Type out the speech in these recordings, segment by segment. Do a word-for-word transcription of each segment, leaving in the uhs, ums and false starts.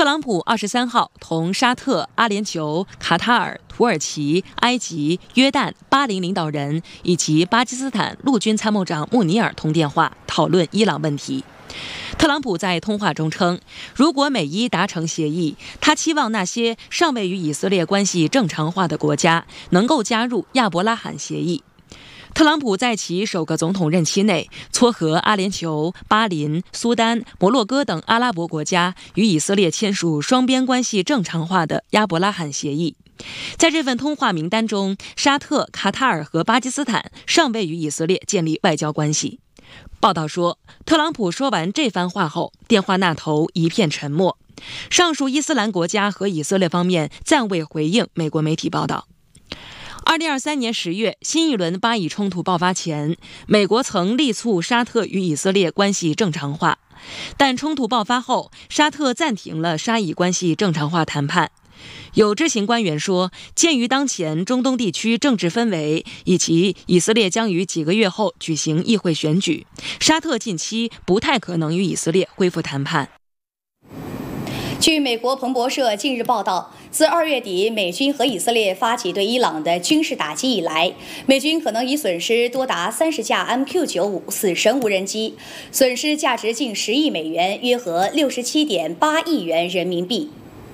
朗普二十三号同沙特、阿联酋、卡塔尔、土耳其、埃及、约旦、巴林领导人以及巴基斯坦陆军参谋长穆尼尔通电话，讨论伊朗问题。特朗普在通话中称，如果美伊达成协议，他期望那些尚未与以色列关系正常化的国家能够加入亚伯拉罕协议。特朗普在其首个总统任期内撮合阿联酋、巴林、苏丹、摩洛哥等阿拉伯国家与以色列签署双边关系正常化的亚伯拉罕协议。在这份通话名单中，沙特、卡塔尔和巴基斯坦尚未与以色列建立外交关系。报道说，特朗普说完这番话后，电话那头一片沉默。上述伊斯兰国家和以色列方面暂未回应美国媒体报道。二零二三年十月，新一轮巴以冲突爆发前，美国曾力促沙特与以色列关系正常化，但冲突爆发后，沙特暂停了沙以关系正常化谈判。有知情官员说，鉴于当前中东地区政治氛围以及以色列将于几个月后举行议会选举，沙特近期不太可能与以色列恢复谈判。 据美国彭博社近日报道，自二月底美军和以色列发起对伊朗的军事打击以来，美军可能已损失多达三十架 M Q 九十五 死神无人机，损失价值近十亿美元，约合六十七点八亿元人民币。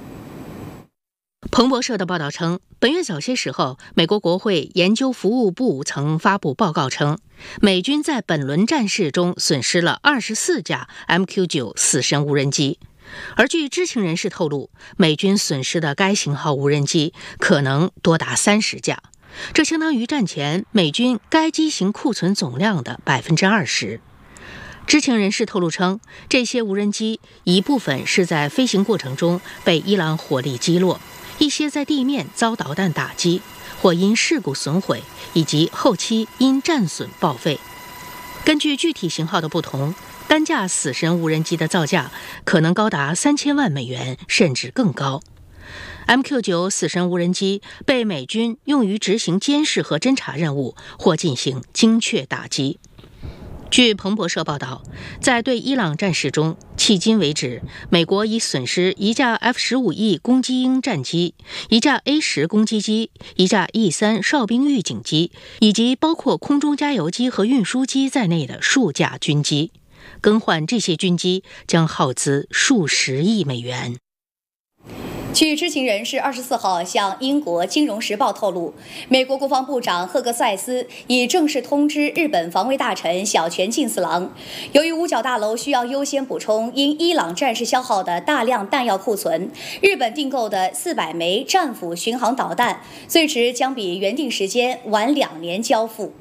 彭博社的报道称，本月早些时候，美国国会研究服务部曾发布报告称，美军在本轮战事中损失了二十四架 M Q 九 死神无人机。而据知情人士透露，美军损失的该型号无人机可能多达三十架，这相当于战前美军该机型库存总量的 百分之二十。知情人士透露称，这些无人机一部分是在飞行过程中被伊朗火力击落，一些在地面遭导弹打击，或因事故损毁，以及后期因战损报废。根据具体型号的不同，单架死神无人机的造价可能高达三千万美元，甚至更高。M Q 九 死神无人机被美军用于执行监视和侦察任务，或进行精确打击。据彭博社报道，在对伊朗战事中，迄今为止，美国已损失一架 F 十五 E 攻击鹰战机、一架 A 十 攻击机、一架 E 三 哨兵预警机，以及包括空中加油机和运输机在内的数架军机。更换这些军机将耗资数十亿美元。 据知情人士二十四号向英国《金融时报》透露，美国国防部长赫格塞斯已正式通知日本防卫大臣小泉进次郎，由于五角大楼需要优先补充因伊朗战事消耗的大量弹药库存，日本订购的四百枚战斧巡航导弹最迟将比原定时间晚两年交付。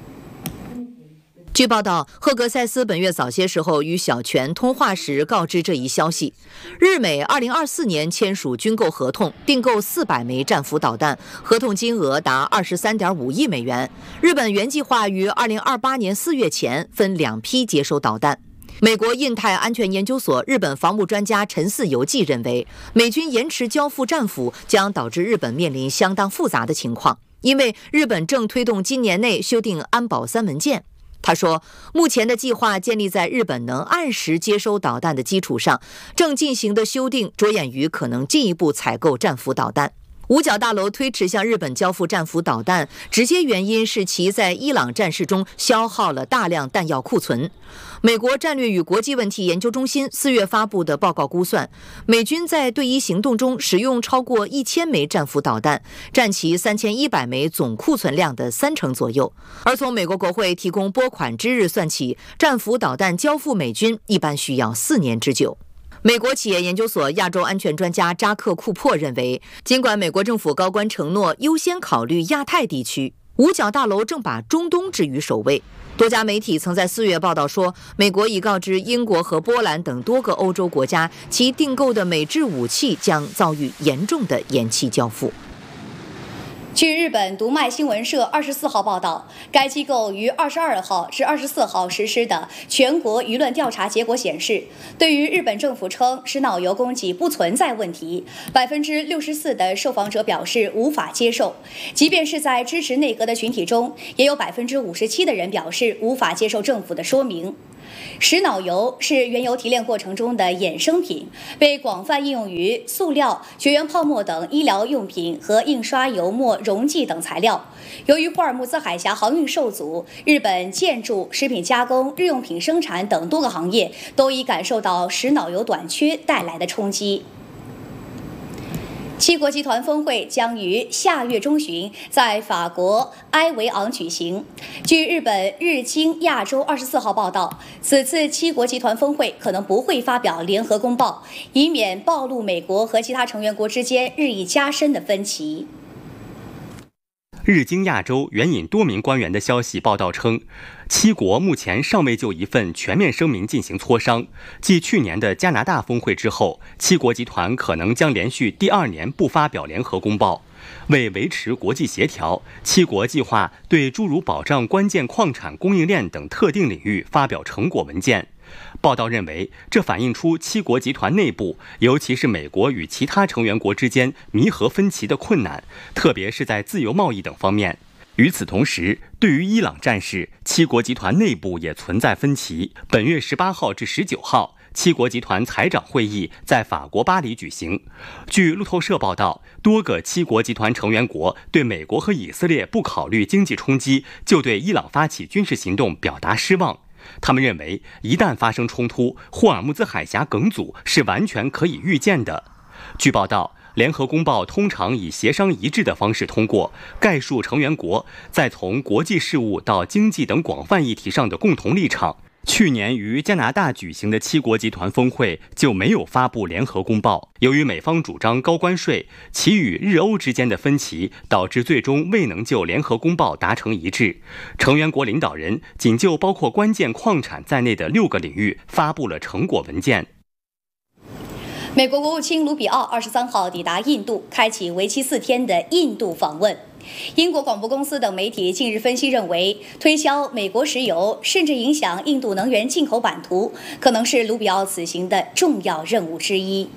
据报道，赫格塞斯本月早些时候与小泉通话时告知这一消息。日美二零二四年签署军购合同，订购四百枚战斧导弹，合同金额达二十三点五亿美元。日本原计划于二零二八年四月前分两批接收导弹。美国印太安全研究所日本防务专家陈四游记认为，美军延迟交付战斧将导致日本面临相当复杂的情况，因为日本正推动今年内修订安保三文件。他说，目前的计划建立在日本能按时接收导弹的基础上，正进行的修订着眼于可能进一步采购战斧导弹。五角大楼推迟向日本交付战斧导弹，直接原因是其在伊朗战事中消耗了大量弹药库存。美国战略与国际问题研究中心四月发布的报告估算，美军在对伊行动中使用超过一千枚战斧导弹，占其三千一百枚总库存量的三成左右。而从美国国会提供拨款之日算起，战斧导弹交付美军一般需要四年之久。美国企业研究所亚洲安全专家扎克·库珀认为，尽管美国政府高官承诺优先考虑亚太地区，五角大楼正把中东置于首位。多家媒体曾在四月报道说，美国已告知英国和波兰等多个欧洲国家，其订购的美制武器将遭遇严重的延期交付。 据日本读卖新闻社二十四号报道，该机构于二十二号至二十四号实施的全国舆论调查结果显示，对于日本政府称石脑油供给不存在问题，百分之六十四的受访者表示无法接受。即便是在支持内阁的群体中，也有百分之五十七的人表示无法接受政府的说明。 石脑油是原油提炼过程中的衍生品，被广泛应用于塑料、绝缘泡沫等医疗用品和印刷油墨溶剂等材料。由于霍尔木兹海峡航运受阻，日本建筑、食品加工、日用品生产等多个行业都已感受到石脑油短缺带来的冲击。七国集团峰会将于下月中旬在法国埃维昂举行。据日本日经亚洲二十四号报道，此次七国集团峰会可能不会发表联合公报，以免暴露美国和其他成员国之间日益加深的分歧。 日经亚洲援引多名官员的消息报道称，七国目前尚未就一份全面声明进行磋商。继去年的加拿大峰会之后，七国集团可能将连续第二年不发表联合公报。为维持国际协调，七国计划对诸如保障关键矿产供应链等特定领域发表成果文件。报道认为，这反映出七国集团内部，尤其是美国与其他成员国之间弥合分歧的困难，特别是在自由贸易等方面。与此同时，对于伊朗战事，七国集团内部也存在分歧。本月十八号至十九号，七国集团财长会议在法国巴黎举行。据路透社报道，多个七国集团成员国对美国和以色列不考虑经济冲击就对伊朗发起军事行动表达失望。他们认为，一旦发生冲突，霍尔木兹海峡梗阻是完全可以预见的。据报道，联合公报通常以协商一致的方式通过，概述成员国在从国际事务到经济等广泛议题上的共同立场。去年于加拿大举行的七国集团峰会就没有发布联合公报。由于美方主张高关税，其与日欧之间的分歧导致最终未能就联合公报达成一致。成员国领导人仅就包括关键矿产在内的六个领域发布了成果文件。 美国国务卿卢比奥二十三号抵达印度，开启为期四天的印度访问。英国广播公司等媒体近日分析认为，推销美国石油甚至影响印度能源进口版图，可能是卢比奥此行的重要任务之一。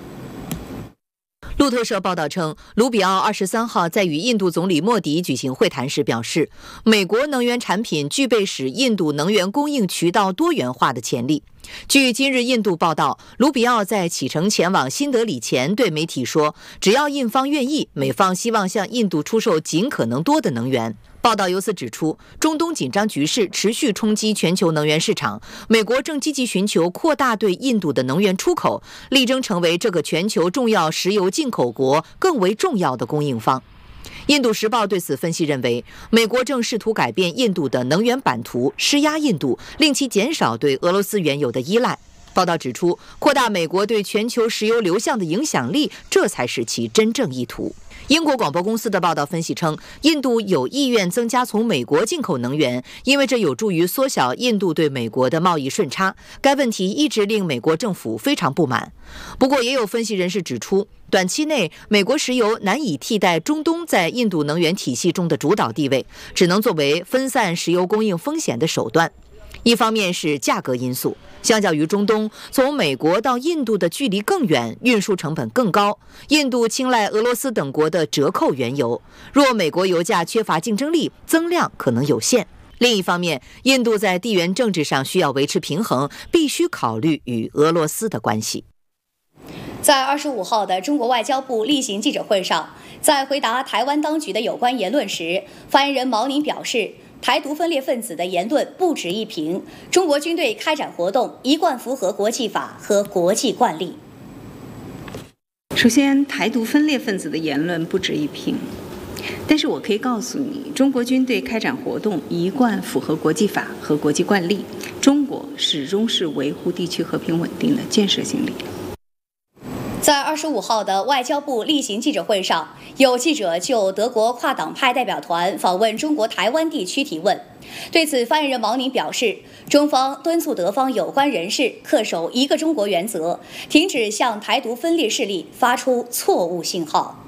路透社报道称，卢比奥二十三号在与印度总理莫迪举行会谈时表示，美国能源产品具备使印度能源供应渠道多元化的潜力。据今日印度报道，卢比奥在启程前往新德里前对媒体说，只要印方愿意，美方希望向印度出售尽可能多的能源。报道由此指出，中东紧张局势持续冲击全球能源市场，美国正积极寻求扩大对印度的能源出口，力争成为这个全球重要石油进口国更为重要的供应方。印度时报对此分析认为，美国正试图改变印度的能源版图，施压印度，令其减少对俄罗斯原油的依赖。报道指出，扩大美国对全球石油流向的影响力，这才是其真正意图。英国广播公司的报道分析称，印度有意愿增加从美国进口能源，因为这有助于缩小印度对美国的贸易顺差。该问题一直令美国政府非常不满。不过，也有分析人士指出，短期内美国石油难以替代中东在印度能源体系中的主导地位，只能作为分散石油供应风险的手段。一方面是价格因素，相较于中东，从美国到印度的距离更远，运输成本更高。印度青睐俄罗斯等国的折扣原油，若美国油价缺乏竞争力，增量可能有限。另一方面，印度在地缘政治上需要维持平衡，必须考虑与俄罗斯的关系。 在二十五号的中国外交部例行记者会上，在回答台湾当局的有关言论时，发言人毛宁表示，台独分裂分子的言论不值一评，中国军队开展活动一贯符合国际法和国际惯例。 首先，台独分裂分子的言论不值一评，但是我可以告诉你，中国军队开展活动一贯符合国际法和国际惯例，中国始终是维护地区和平稳定的建设性力量。 在二十五号的外交部例行记者会上，有记者就德国跨党派代表团访问中国台湾地区提问。对此，发言人毛宁表示，中方敦促德方有关人士恪守一个中国原则，停止向台独分裂势力发出错误信号。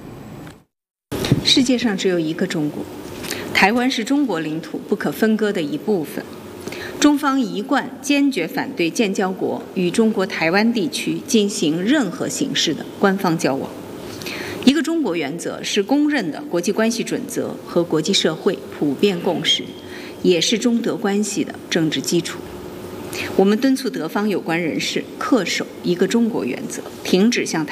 世界上只有一个中国，台湾是中国领土不可分割的一部分。中方一贯坚决反对建交国与中国台湾地区进行任何形式的官方交往。一个中国原则是公认的国际关系准则和国际社会普遍共识，也是中德关系的政治基础。 我们敦促德方有关人士恪守一个中国原则，停止向台